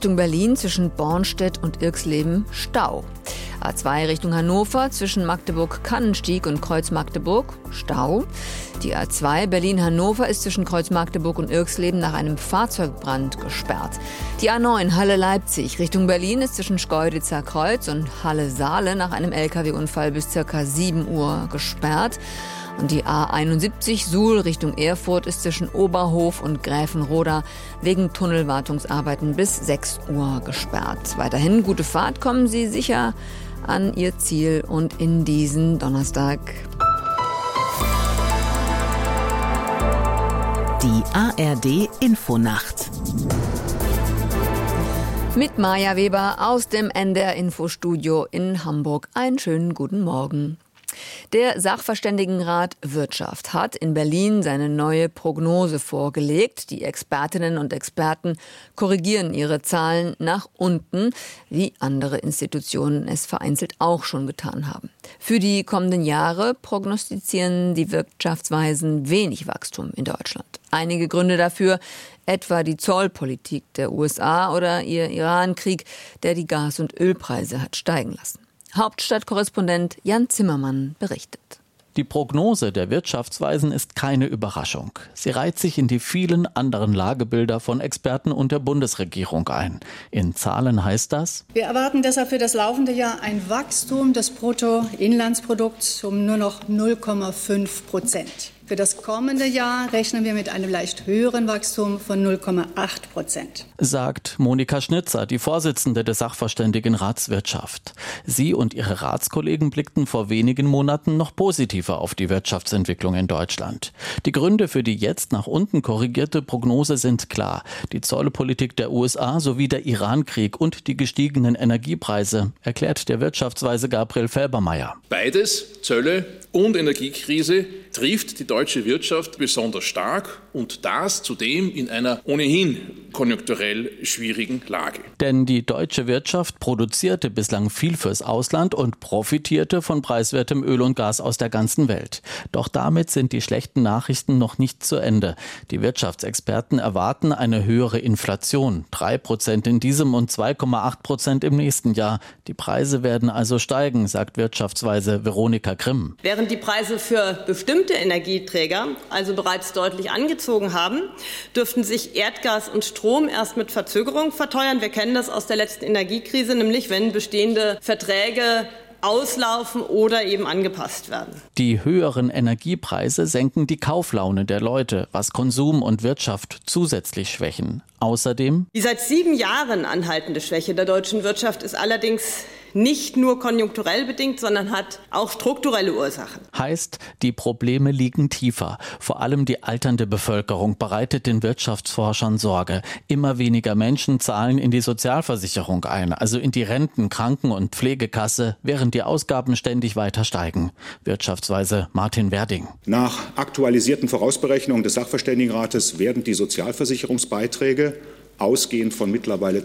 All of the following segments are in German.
Richtung Berlin zwischen Bornstedt und Irxleben Stau. A2 Richtung Hannover zwischen Magdeburg-Kannenstieg und Kreuz-Magdeburg Stau. Die A2 Berlin-Hannover ist zwischen Kreuz-Magdeburg und Irxleben nach einem Fahrzeugbrand gesperrt. Die A9 Halle-Leipzig Richtung Berlin ist zwischen Schkeuditzer Kreuz und Halle-Saale nach einem LKW-Unfall bis ca. 7 Uhr gesperrt. Und die A71 Suhl Richtung Erfurt ist zwischen Oberhof und Gräfenroda wegen Tunnelwartungsarbeiten bis 6 Uhr gesperrt. Weiterhin gute Fahrt, kommen Sie sicher an Ihr Ziel und in diesen Donnerstag. Die ARD Infonacht. Mit Maja Weber aus dem NDR Infostudio in Hamburg. Einen schönen guten Morgen. Der Sachverständigenrat Wirtschaft hat in Berlin seine neue Prognose vorgelegt. Die Expertinnen und Experten korrigieren ihre Zahlen nach unten, wie andere Institutionen es vereinzelt auch schon getan haben. Für die kommenden Jahre prognostizieren die Wirtschaftsweisen wenig Wachstum in Deutschland. Einige Gründe dafür, etwa die Zollpolitik der USA oder ihr Iran-Krieg, der die Gas- und Ölpreise hat steigen lassen. Hauptstadtkorrespondent Jan Zimmermann berichtet. Die Prognose der Wirtschaftsweisen ist keine Überraschung. Sie reiht sich in die vielen anderen Lagebilder von Experten und der Bundesregierung ein. In Zahlen heißt das: Wir erwarten deshalb für das laufende Jahr ein Wachstum des Bruttoinlandsprodukts um nur noch 0,5%. Für das kommende Jahr rechnen wir mit einem leicht höheren Wachstum von 0,8%. Sagt Monika Schnitzer, die Vorsitzende des Sachverständigenrats Wirtschaft. Sie und ihre Ratskollegen blickten vor wenigen Monaten noch positiver auf die Wirtschaftsentwicklung in Deutschland. Die Gründe für die jetzt nach unten korrigierte Prognose sind klar. Die Zollpolitik der USA sowie der Iran-Krieg und die gestiegenen Energiepreise, erklärt der Wirtschaftsweise Gabriel Felbermayr. Beides, Zölle und Energiekrise, trifft die deutsche Wirtschaft besonders stark und das zudem in einer ohnehin konjunkturell schwierigen Lage. Denn die deutsche Wirtschaft produzierte bislang viel fürs Ausland und profitierte von preiswertem Öl und Gas aus der ganzen Welt. Doch damit sind die schlechten Nachrichten noch nicht zu Ende. Die Wirtschaftsexperten erwarten eine höhere Inflation, 3% in diesem und 2,8% im nächsten Jahr. Die Preise werden also steigen, sagt Wirtschaftsweise Veronika Grimm. Während die Preise für bestimmte Energieträger also bereits deutlich angezogen haben, dürften sich Erdgas und Strom erst mit Verzögerung verteuern. Wir kennen das aus der letzten Energiekrise, nämlich wenn bestehende Verträge auslaufen oder eben angepasst werden. Die höheren Energiepreise senken die Kauflaune der Leute, was Konsum und Wirtschaft zusätzlich schwächen. Außerdem: Die seit 7 Jahren anhaltende Schwäche der deutschen Wirtschaft ist allerdings nicht nur konjunkturell bedingt, sondern hat auch strukturelle Ursachen. Heißt, die Probleme liegen tiefer. Vor allem die alternde Bevölkerung bereitet den Wirtschaftsforschern Sorge. Immer weniger Menschen zahlen in die Sozialversicherung ein, also in die Renten-, Kranken- und Pflegekasse, während die Ausgaben ständig weiter steigen. Wirtschaftsweise Martin Werding. Nach aktualisierten Vorausberechnungen des Sachverständigenrates werden die Sozialversicherungsbeiträge ausgehend von mittlerweile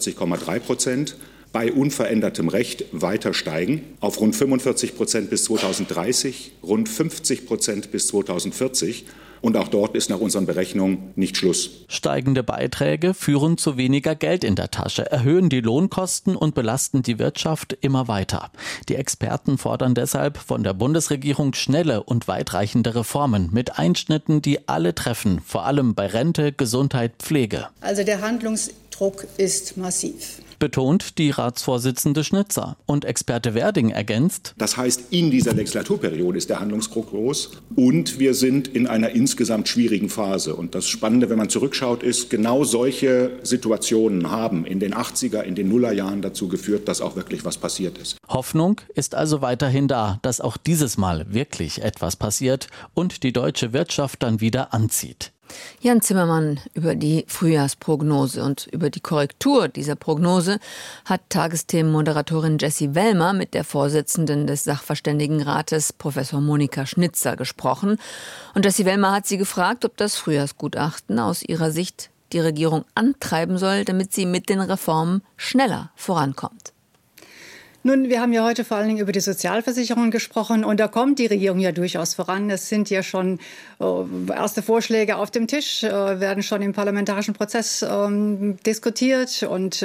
42,3% bei unverändertem Recht weiter steigen, auf rund 45% bis 2030, rund 50% bis 2040. Und auch dort ist nach unseren Berechnungen nicht Schluss. Steigende Beiträge führen zu weniger Geld in der Tasche, erhöhen die Lohnkosten und belasten die Wirtschaft immer weiter. Die Experten fordern deshalb von der Bundesregierung schnelle und weitreichende Reformen mit Einschnitten, die alle treffen, vor allem bei Rente, Gesundheit, Pflege. Also der Handlungsdruck ist massiv. Betont die Ratsvorsitzende Schnitzer. Und Experte Werding ergänzt: Das heißt, in dieser Legislaturperiode ist der Handlungsdruck groß und wir sind in einer insgesamt schwierigen Phase. Und das Spannende, wenn man zurückschaut, ist, genau solche Situationen haben in den 80er, in den Nullerjahren dazu geführt, dass auch wirklich was passiert ist. Hoffnung ist also weiterhin da, dass auch dieses Mal wirklich etwas passiert und die deutsche Wirtschaft dann wieder anzieht. Jan Zimmermann über die Frühjahrsprognose und über die Korrektur dieser Prognose hat Tagesthemenmoderatorin Jessie Wellmer mit der Vorsitzenden des Sachverständigenrates, Professor Monika Schnitzer, gesprochen. Und Jessie Wellmer hat sie gefragt, ob das Frühjahrsgutachten aus ihrer Sicht die Regierung antreiben soll, damit sie mit den Reformen schneller vorankommt. Nun, wir haben ja heute vor allen Dingen über die Sozialversicherung gesprochen und da kommt die Regierung ja durchaus voran. Es sind ja schon erste Vorschläge auf dem Tisch, werden schon im parlamentarischen Prozess diskutiert und